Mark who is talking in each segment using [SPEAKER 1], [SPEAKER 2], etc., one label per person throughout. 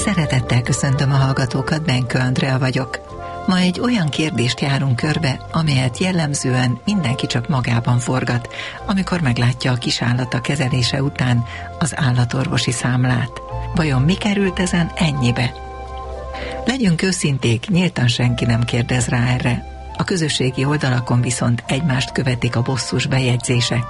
[SPEAKER 1] Szeretettel köszöntöm a hallgatókat, Benkő Andrea vagyok. Ma egy olyan kérdést járunk körbe, amelyet jellemzően mindenki csak magában forgat, amikor meglátja a kisállata kezelése után az állatorvosi számlát. Vajon mi került ezen ennyibe? Legyünk őszinték, nyíltan senki nem kérdez rá erre. A közösségi oldalakon viszont egymást követik a bosszus bejegyzések.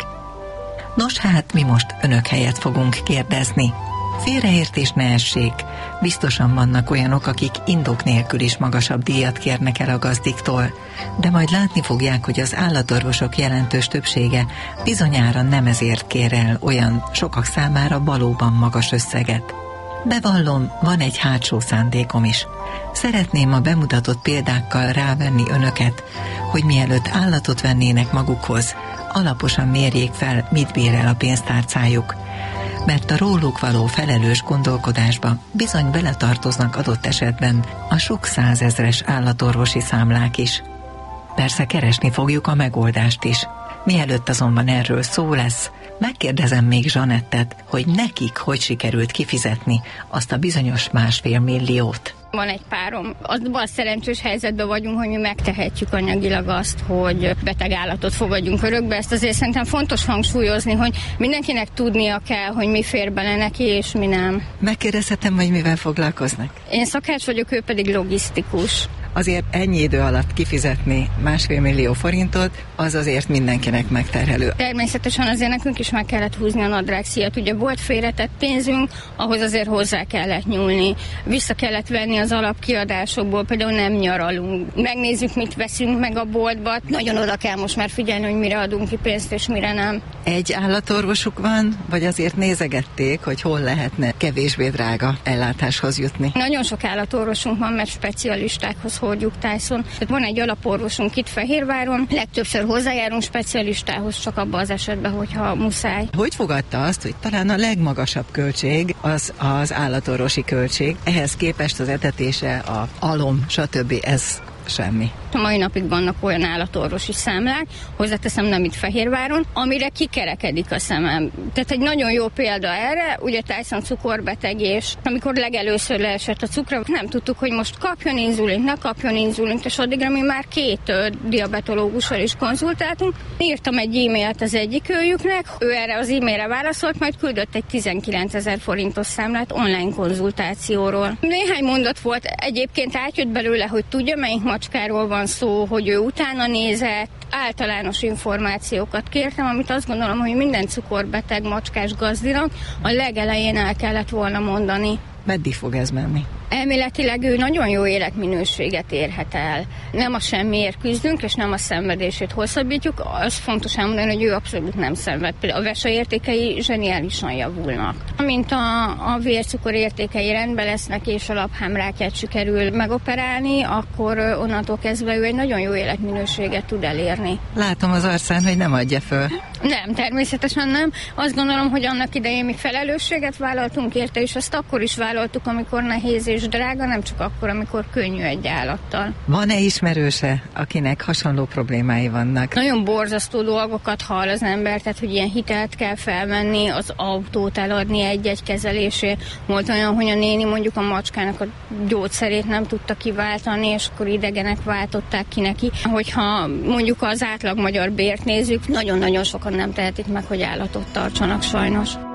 [SPEAKER 1] Nos hát, mi most önök helyett fogunk kérdezni. Félreértés ne essék. Biztosan vannak olyanok, akik indok nélkül is magasabb díjat kérnek el a gazdiktól, de majd látni fogják, hogy az állatorvosok jelentős többsége bizonyára nem ezért kér el olyan sokak számára valóban magas összeget. Bevallom, van egy hátsó szándékom is. Szeretném a bemutatott példákkal rávenni önöket, hogy mielőtt állatot vennének magukhoz, alaposan mérjék fel, mit bír el a pénztárcájuk, mert a róluk való felelős gondolkodásba bizony beletartoznak adott esetben a sok százezres állatorvosi számlák is. Persze keresni fogjuk a megoldást is. Mielőtt azonban erről szó lesz, megkérdezem még Zsanettet, hogy nekik hogy sikerült kifizetni azt a bizonyos 1,5 milliót.
[SPEAKER 2] Van egy párom, abban szerencsés helyzetben vagyunk, hogy mi megtehetjük anyagilag azt, hogy beteg állatot fogadjunk örökbe. Ezt azért szerintem fontos hangsúlyozni, hogy mindenkinek tudnia kell, hogy mi fér bele neki, és mi nem.
[SPEAKER 1] Megkérdezhetem, hogy mivel foglalkoznak?
[SPEAKER 2] Én szakács vagyok, ő pedig logisztikus.
[SPEAKER 1] Azért ennyi idő alatt kifizetni 1,5 millió forintot, az azért mindenkinek megterhelő.
[SPEAKER 2] Természetesen azért nekünk is meg kellett húzni a nadrágszíjat. Ugye volt félretett pénzünk, ahhoz azért hozzá kellett nyúlni. Vissza kellett venni az alapkiadásokból, például nem nyaralunk. Megnézzük, mit veszünk meg a boltba. Nagyon oda kell most már figyelni, hogy mire adunk ki pénzt, és mire nem.
[SPEAKER 1] Egy állatorvosuk van, vagy azért nézegették, hogy hol lehetne kevésbé drága ellátáshoz jutni?
[SPEAKER 2] Nagyon sok állatorvosunk van, mert specialistákhoz hordjuk Tyson. Tehát van egy alaporvosunk itt Fehérváron, legtöbbször hozzájárunk specialistához, csak abban az esetben, hogyha muszáj.
[SPEAKER 1] Hogy fogadta azt, hogy talán a legmagasabb költség az állatorvosi költség, ehhez képest az etetése, a alom, stb. Ez semmi.
[SPEAKER 2] A mai napig vannak olyan állatorvosi számlák, hozzáteszem nem itt Fehérváron, amire kikerekedik a szemem. Tehát egy nagyon jó példa erre, ugye Tyson cukorbeteg, és amikor legelőször leesett a cukra, nem tudtuk, hogy most kapjon inzulint, ne kapjon inzulint, és addigra mi már 2 diabetológussal is konzultáltunk. Írtam egy e-mailt az egyik őjüknek, ő erre az e-mailre válaszolt, majd küldött egy 19 000 forintos számlát online konzultációról. Néhány mondat volt, egyébként átjött belőle, hogy tudja, melyik macskáról van szó, hogy ő utána nézett, általános információkat kértem, amit azt gondolom, hogy minden cukorbeteg macskás gazdinak a legelején el kellett volna mondani.
[SPEAKER 1] Meddig fog ez menni?
[SPEAKER 2] Elméletileg ő nagyon jó életminőséget érhet el. Nem a semmiért küzdünk, és nem a szenvedését hosszabbítjuk. Az fontos elmondani, hogy ő abszolút nem szenved. Például a vesaértékei zseniálisan javulnak. Amint a vércukor értékei rendben lesznek, és a laphámrákját sikerül megoperálni, akkor onnantól kezdve ő egy nagyon jó életminőséget tud elérni.
[SPEAKER 1] Látom az arcán, hogy nem adja föl.
[SPEAKER 2] Nem, természetesen nem. Azt gondolom, hogy annak idején mi felelősséget vállaltunk érte, és azt akkor is vállaltuk, amikor nehéz és drága, nem csak akkor, amikor könnyű egy állattal.
[SPEAKER 1] Van-e ismerőse, akinek hasonló problémái vannak?
[SPEAKER 2] Nagyon borzasztó dolgokat hall az ember, tehát hogy ilyen hitelt kell felvenni, az autót eladni egy-egy kezelésért. Volt olyan, hogy a néni mondjuk a macskának a gyógyszerét nem tudta kiváltani, és akkor idegenek váltották ki neki. Hogyha mondjuk az átlag magyar bért nézzük, nagyon-nagyon sokan nem tehetik meg, hogy állatot tartsanak sajnos.